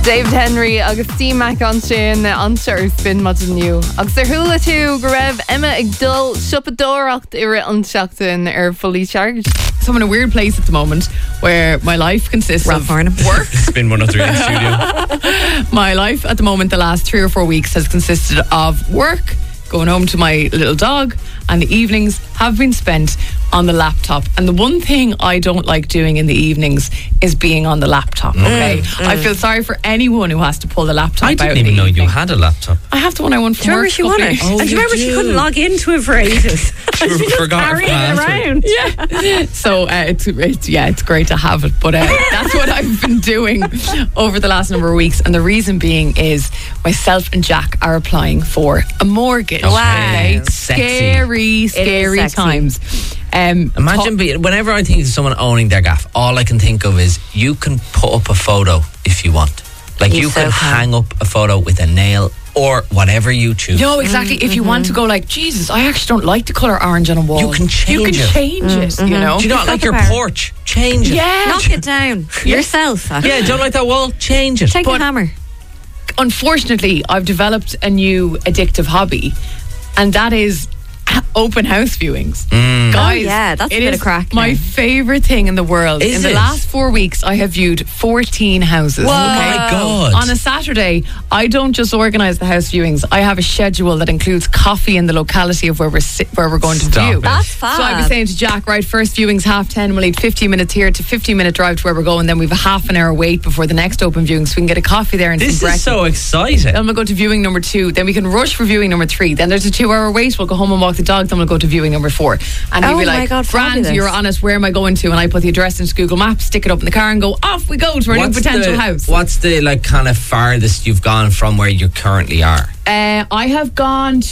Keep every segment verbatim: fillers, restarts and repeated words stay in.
David Henry agus Steve Mac an sin anse ar spin mat nniu. Agus ar thula tú go raibh Emma ag dul sipadóracht ar an seachtain ar fully charged. So I'm in a weird place at the moment where my life consists Ralph of Farnham. work. Spin one oh three in the studio. My life at the moment, the last three or four weeks, has consisted of work, going home to my little dog, and the evenings have been spent on the laptop. And the one thing I don't like doing in the evenings is being on the laptop, okay? Mm, mm. I feel sorry for anyone who has to pull the laptop I out. didn't even know you had a laptop. I have the one I won from Do you remember work. she won it? Oh, and do you remember she couldn't log into it for ages? And she just forgot her carried it password. around. Yeah. So uh, it's, it's yeah, it's great to have it, but uh, that's what I've been doing over the last number of weeks. And the reason being is myself and Jack are applying for a mortgage. Wow. Okay? Sexy. Scary, scary sexy. times. Um, Imagine being, whenever I think of someone owning their gaff, all I can think of is you can put up a photo if you want. Like You you so can can. hang up a photo with a nail or whatever you choose. No, exactly. If you want to go like, Jesus, I actually don't like the colour orange on a wall. You can change You can it. change it, you know? Do you not got like the your power. porch? Change it. Yeah. Knock it down yourself. Yeah, don't like that wall? Change it. Take But- a hammer. Unfortunately, I've developed a new addictive hobby, and that is open house viewings. Guys, Oh, yeah, that's a it bit of is crack my now. favourite thing in the world. Is in the it? last four weeks, I have viewed fourteen houses. Oh my God. On a Saturday, I don't just organise the house viewings. I have a schedule that includes coffee in the locality of where we're si- where we're going to Stop view. it. That's So I'd be fab. saying to Jack, right, first viewing's half ten, we'll eat fifteen minutes here to fifteen minute drive to where we're going, then we've a half an hour wait before the next open viewing so we can get a coffee there and This some is breakfast. so exciting. Then we'll go to viewing number two. Then we can rush for viewing number three. Then there's a two hour wait. We'll go home and walk the dog. Then we'll go to viewing number four. And he'd Oh be my like, God, Grand, fabulous. you're on it. Where am I going to? And I put the address into Google Maps, stick it up in the car and go, off we go to our new potential the, house. What's the like kind of farthest you've gone from where you currently are? Uh, I have gone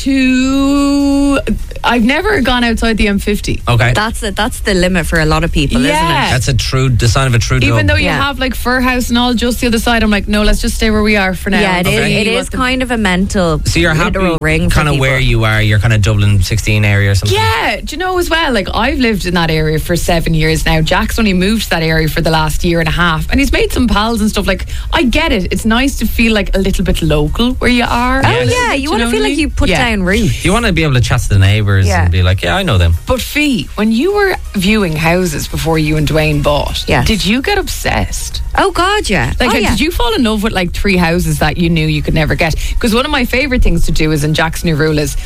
to... I've never gone outside the M fifty. Okay. That's the, that's the limit for a lot of people, Yeah. isn't it? That's a true, the sign of a true Even dub. though you Yeah. have like Fur House and all just the other side, I'm like, no, let's just stay where we are for now. Yeah, it is. Okay. It See is what the- kind of a mental So you're happy literal ring for kind of people. where you are, you're kind of Dublin sixteen area or something? Yeah, do you know as well, like I've lived in that area for seven years now. Jack's only moved to that area for the last year and a half and he's made some pals and stuff. Like, I get it. It's nice to feel like a little bit local where you are. Oh, Yes. yeah, Do you want know to what feel I like mean? you put Yeah. down roots. You want to be able to chat to the neighbours Yeah. and be like, yeah, I know them. But Fee, when you were viewing houses before you and Dwayne bought, Yes. did you get obsessed? Oh, God, yeah. Like, oh, yeah. did you fall in love with like three houses that you knew you could never get? Because one of my favourite things to do is, in Jack's new rule is,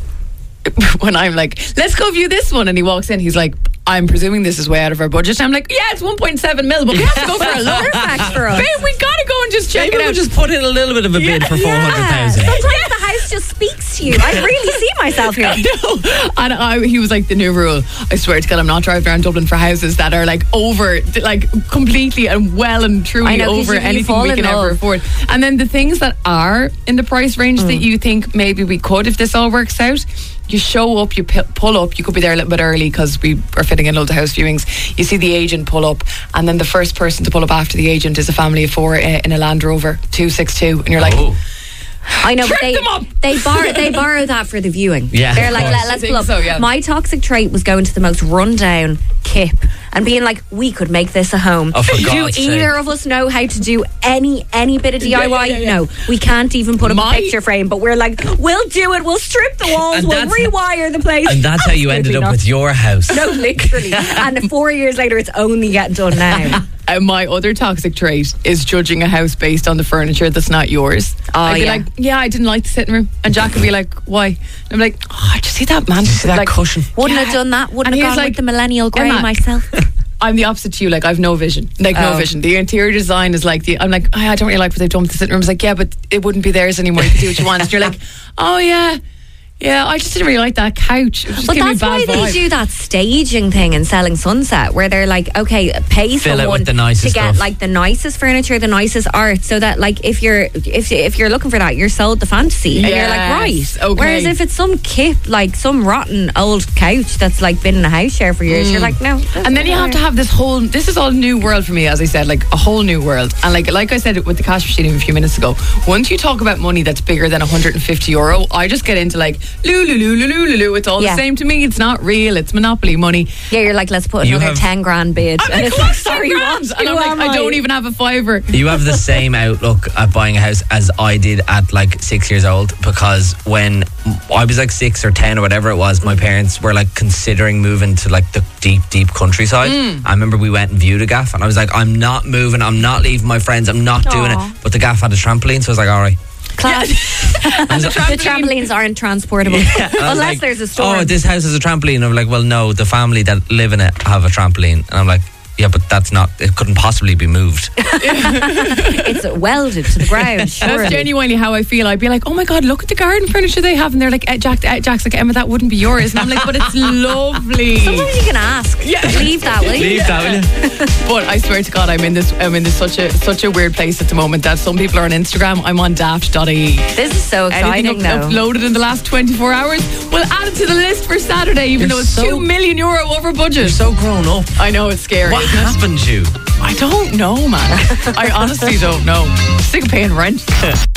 when I'm like, let's go view this one, and he walks in, he's like, I'm presuming this is way out of our budget. I'm like, yeah, it's one point seven mil, but we have to go for a lower Perfect for us. Babe, we gotta go and just check Maybe it we'll out. just put in a little bit of a bid for four hundred thousand. Sometimes the house just speaks to you. I really see myself here. I know. And I, he was like, the new rule, I swear to God, I'm not driving around Dublin for houses that are like over, like completely and well and truly I know, 'cause over you- you anything fall we in can ever love. afford. And then the things that are in the price range that you think maybe we could, if this all works out, you show up, you p- pull up, you could be there a little bit early because we are fitting in loads of house viewings. You see the agent pull up, and then the first person to pull up after the agent is a family of four uh, in a Land Rover two sixty-two, and you're like, Oh. I know, but Trip they them up. they borrow they borrow that for the viewing. Yeah, they're of like, course. Let, I let's think pull up. so, yeah. My toxic trait was going to the most rundown kip and being like, we could make this a home. Oh, for do God's either sake. of us know how to do any any bit of D I Y? Yeah, yeah, yeah. No, we can't even put up My- a picture frame. But we're like, we'll do it. We'll strip the walls. And We'll that's- rewire the place. And that's how you ended Absolutely up not. with your house. No, literally. And four years later, it's only getting done now. Uh, my other toxic trait is judging a house based on the furniture that's not yours. Oh, I'd be yeah. like, yeah, I didn't like the sitting room. And Jack would be like, why? And I'm like, oh, did you see that, man? See that like, cushion? Wouldn't Yeah. have done that. Wouldn't And have he was gone like, with the millennial grey Emma, myself. I'm the opposite to you. Like, I've no vision. Like, no Oh. vision. The interior design is like, the I'm like, oh, I don't really like what they've done with the sitting room. It's like, yeah, but it wouldn't be theirs anymore. You can do what you want. And you're like, oh, yeah. Yeah, I just didn't really like that couch. It was just But giving me that's a why bad they vibe. do that staging thing in Selling Sunset, where they're like, okay, pay Fill it someone with the nicest to get stuff. like the nicest furniture, the nicest art, so that like if you're if if you're looking for that, you're sold the fantasy, and you're like, Yes, right. okay. Whereas if it's some kip, like some rotten old couch that's like been in a house share for years, you're like, no. And then you have to have this whole, this is all new world for me, as I said, like a whole new world. And like like I said with the cash machine a few minutes ago, once you talk about money that's bigger than one hundred fifty euro, I just get into like, Lulu, Lulu, Lulu. It's all Yeah. the same to me. It's not real. It's monopoly money. Yeah, you're like, let's put You another have- ten grand bid. I'm and like, it's "Come like, on, sorry, ten what? grand." And Who I'm am like, I I? don't even have a fiver. You have the same outlook at buying a house as I did at like six years old, because when I was like six or ten or whatever it was, my parents were like considering moving to like the deep, deep countryside. I remember we went and viewed a gaff and I was like, I'm not moving, I'm not leaving my friends, I'm not doing Aw. it. But the gaff had a trampoline, so I was like, all right. Class. the trampolines aren't transportable. I was Unless like, there's a storm. oh, this house has a trampoline. I'm like, well, no, the family that live in it have a trampoline. And I'm like, yeah, but that's not, it couldn't possibly be moved. It's welded to the ground. That's surely. genuinely how I feel. I'd be like, oh my God, look at the garden furniture they have. And they're like, eh, Jack, eh, Jack's like, Emma, that wouldn't be yours. And I'm like, but it's lovely. Sometimes you can ask. Yeah. Leave that, will you? Leave that, will you? But I swear to God, I'm in this I'm in this such a such a weird place at the moment that some people are on Instagram. I'm on daft dot I E. This is so exciting, Anything though. up- uploaded in the last twenty-four hours, we'll add it to the list for Saturday, even You're though it's so- two million euro over budget. You're so grown up. I know, it's scary. What isn't it? happened to you? I don't know, man. I honestly don't know. Sick of paying rent.